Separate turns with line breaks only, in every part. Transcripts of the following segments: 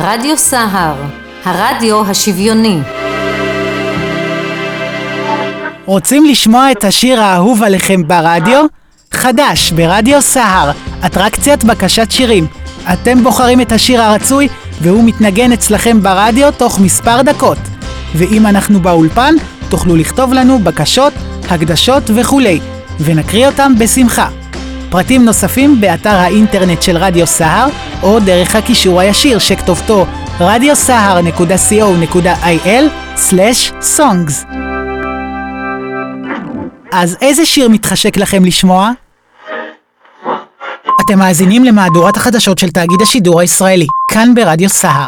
רדיו סהר, הרדיו השוויוני.
רוצים לשמוע את השיר האהוב עליכם ברדיו? חדש ברדיו סהר, אטרקציית בקשת שירים. אתם בוחרים את השיר הרצוי והוא מתנגן אצלכם ברדיו תוך מספר דקות. ואם אנחנו באולפן, תוכלו לכתוב לנו בקשות, הקדשות וכולי, ונקריא אותם בשמחה. פרטים נוספים באתר האינטרנט של רדיו סהר, או דרך הקישור הישיר שכתובתו radiosahar.co.il/songs. אז איזה שיר מתחשק לכם לשמוע? אתם מאזינים למהדורת החדשות של תאגיד השידור הישראלי, כאן ברדיו סהר.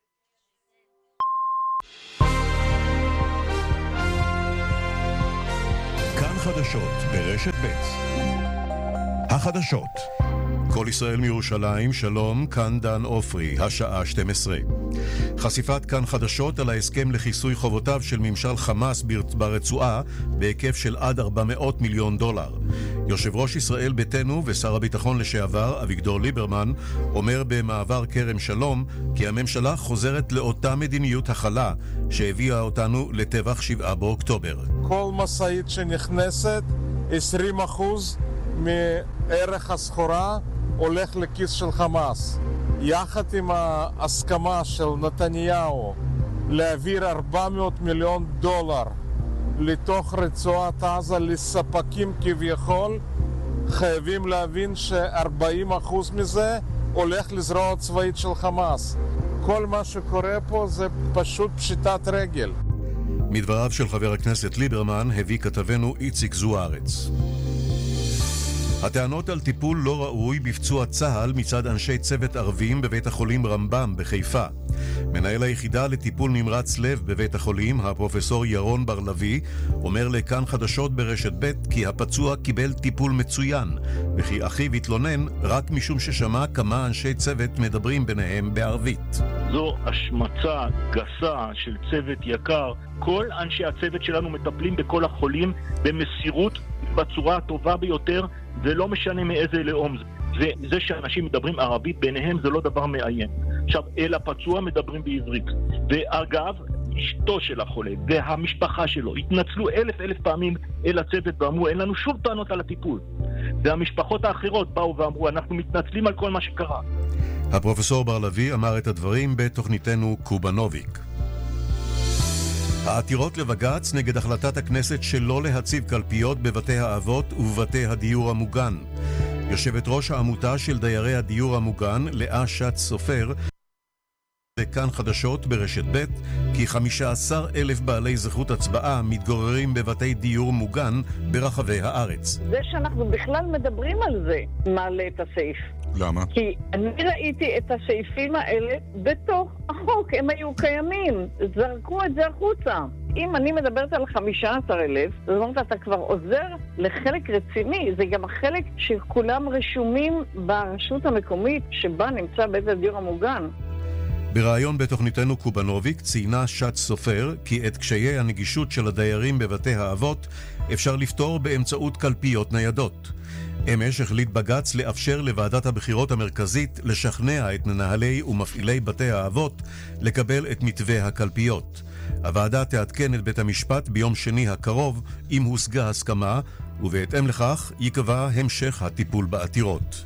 כאן חדשות ברשת ב'. החדשות. כל ישראל מירושלים, שלום, כאן דן אופרי, השעה 12. חשיפת כאן חדשות על ההסכם לכיסוי חובותיו של ממשל חמאס ברצועה בהיקף של עד $400 מיליון. יושב ראש ישראל ביתנו ושר הביטחון לשעבר אביגדור ליברמן אומר במעבר כרם שלום כי הממשלה חוזרת לאותה מדיניות הכלה שהביאה אותנו לטבח 7 באוקטובר.
כל משאית שנכנסת 20% מערך הסחורה הולך לכיס של חמאס. יחד עם ההסכמה של נתניהו להעביר $400 מיליון לתוך רצועת עזה לספקים כביכול, חייבים להבין ש40% מזה הולך לזרוע צבאית של חמאס. כל מה שקורה פה זה פשוט פשיטת רגל.
מדבריו של חבר הכנסת ליברמן הביא כתבנו איציק זוארץ. הטענות על טיפול לא ראוי בפצוע צה"ל מצד אנשי צוות ערבים בבית החולים רמב"ם בחיפה. מנהל היחידה לטיפול נמרץ לב בבית החולים, הפרופסור ירון בר-לוי, אומר לכאן חדשות ברשת ב' כי הפצוע קיבל טיפול מצוין, וכי אחיו התלונן רק משום ששמע כמה אנשי צוות מדברים ביניהם בערבית.
זו השמצה גסה של צוות יקר. כל אנשי הצוות שלנו מטפלים בכל החולים במסירות בצורה הטובה ביותר, ולא משנה מאיזה לאום זה. וזה שאנשים מדברים ערבית ביניהם זה לא דבר מעניין. עכשיו, אל הפצוע מדברים בעברית. ואגב, אשתו של החולה והמשפחה שלו התנצלו אלף פעמים אל הצוות ואמרו, אין לנו שום טענות על הטיפול. והמשפחות האחרות באו ואמרו, אנחנו מתנצלים על כל מה שקרה.
הפרופסור בר-לוי אמר את הדברים בתוכניתנו קובנוביק. העתירות לבג"ץ נגד החלטת הכנסת שלא להציב קלפיות בבתי האבות ובבתי הדיור המוגן. יושבת ראש העמותה של דיירי הדיור המוגן, לאה שץ סופר, כאן חדשות ברשת ב' כי 15,000 בעלי זכות הצבעה מתגוררים בבתי דיור מוגן ברחבי הארץ.
זה שאנחנו בכלל מדברים על זה מעלה את הסעיף.
למה?
כי אני ראיתי את הסעיפים האלה בתוך החוק, הם היו קיימים, זרקו את זה החוצה. אם אני מדברת על 15,000, זאת אומרת, אתה כבר עוזר לחלק רציני, זה גם החלק שכולם רשומים ברשות המקומית שבה נמצא בית הדיור המוגן.
ברעיון בתוכניתנו קובנוביק ציינה שץ סופר כי את קשיי הנגישות של הדיירים בבתי האבות אפשר לפתור באמצעות קלפיות ניידות. אמש החליט בג"ץ לאפשר לוועדת הבחירות המרכזית לשכנע את מנהלי ומפעילי בתי האבות לקבל את מתווה הקלפיות. הוועדה תעדכן את בית המשפט ביום שני הקרוב אם הושגה הסכמה, ובהתאם לכך יקבע המשך הטיפול בעתירות.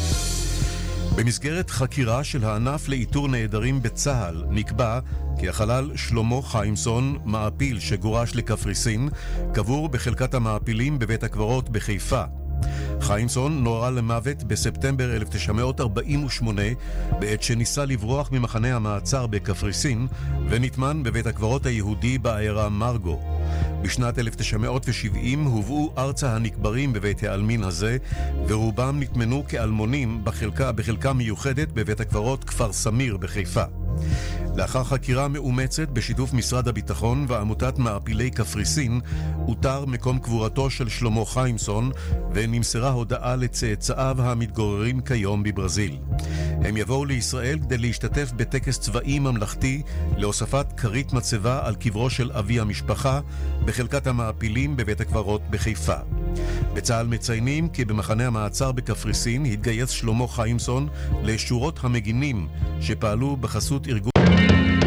במסגרת חקירה של הענף לאיתור נעדרים בצה"ל נקבע כי החלל שלמה חיימסון, מעפיל שגורש לקפריסין, קבור בחלקת המעפילים בבית הקברות בחיפה. חיימסון נורה למוות בספטמבר 1948 בעת שניסה לברוח ממחנה המעצר בקפריסין ונטמן בבית הקברות היהודי בעיירה מרגו. בשנת 1970 הובאו ארצה הנקברים בבית העלמין הזה ורובם נטמנו כאלמונים בחלקה מיוחדת בבית הקברות כפר סמיר בחיפה. לאחר חקירה מאומצת בשיתוף משרד הביטחון ועמותת מעפילי קפריסין, אותר מקום קבורתו של שלמה חיימסון ונמסרה הודעה לצאצאיו המתגוררים כיום בברזיל. הם יבואו לישראל כדי להשתתף בטקס צבאי ממלכתי להוספת כרית מצבה על קברו של אבי המשפחה בחלקת המעפילים בבית הקברות בחיפה. בצה"ל מציינים כי במחנה המעצר בקפריסין התגייס שלמה חיימסון לשורות המגינים שפעלו בחסות ארגון